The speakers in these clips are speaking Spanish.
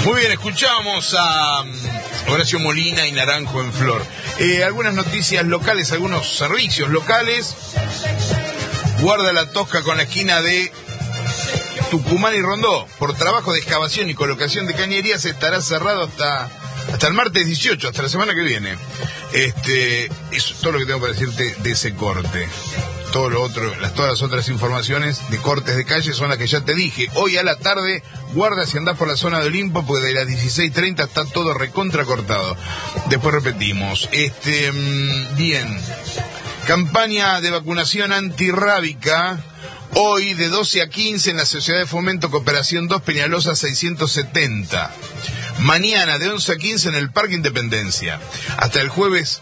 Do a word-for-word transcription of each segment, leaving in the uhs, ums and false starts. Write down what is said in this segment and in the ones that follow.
Muy bien, escuchamos a Horacio Molina y Naranjo en Flor. Eh, algunas noticias locales, algunos servicios locales. Guarda la Tosca con la esquina de Tucumán y Rondó. Por trabajo de excavación y colocación de cañerías estará cerrado hasta, hasta el martes dieciocho, hasta la semana que viene. Este, eso es todo lo que tengo para decirte de ese corte. Todo lo otro, las, todas las otras informaciones de cortes de calle son las que ya te dije. Hoy a la tarde, guarda si andás por la zona de Olimpo, porque de las dieciséis treinta está todo recontra cortado. Después repetimos. Este, bien. Campaña de vacunación antirrábica. Hoy de doce a quince en la Sociedad de Fomento Cooperación dos Peñalosa seiscientos setenta. Mañana de once a quince en el Parque Independencia. Hasta el jueves...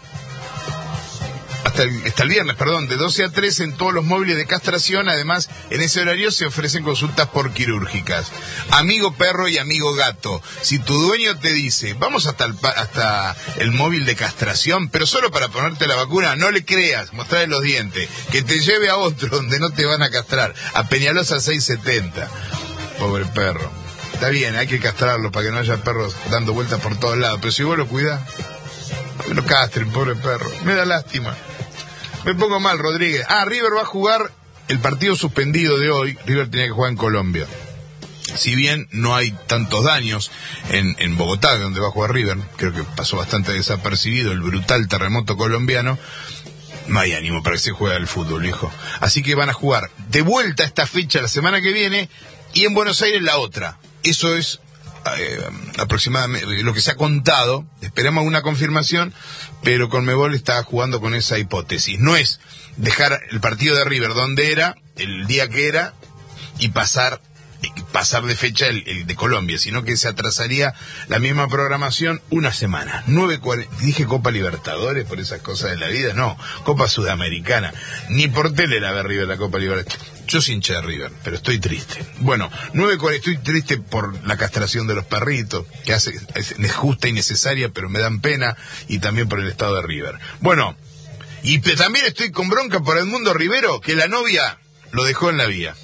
Hasta el, hasta el viernes, perdón, de doce a trece en todos los móviles de castración. Además, en ese horario se ofrecen consultas por quirúrgicas. Amigo perro y amigo gato, si tu dueño te dice, vamos hasta el, hasta el móvil de castración, pero solo para ponerte la vacuna, no le creas, mostrarle los dientes, que te lleve a otro donde no te van a castrar, a Peñalosa seiscientos setenta. Pobre perro. Está bien, hay que castrarlo para que no haya perros dando vueltas por todos lados, pero si vos lo cuidás, no lo castren, pobre perro. Me da lástima. Me pongo mal, Rodríguez. Ah, River va a jugar el partido suspendido de hoy. River tenía que jugar en Colombia. Si bien no hay tantos daños en, en Bogotá, donde va a jugar River, creo que pasó bastante desapercibido el brutal terremoto colombiano, no hay ánimo para que se juegue al fútbol, hijo. Así que van a jugar de vuelta a esta fecha la semana que viene y en Buenos Aires la otra. Eso es eh, aproximadamente lo que se ha contado. Esperamos una confirmación, pero Conmebol está jugando con esa hipótesis. No es dejar el partido de River donde era, el día que era, y pasar pasar de fecha el, el de Colombia, sino que se atrasaría la misma programación una semana. nueve cuarenta, dije Copa Libertadores por esas cosas de la vida, no, Copa Sudamericana. Ni por tele la ve River la Copa Libertadores. Yo soy hincha de River, pero estoy triste. Bueno, nueve cuarenta, estoy triste por la castración de los perritos, que hace, es justa y necesaria, pero me dan pena, y también por el estado de River. Bueno, y también estoy con bronca por Edmundo Rivero, que la novia lo dejó en la vía.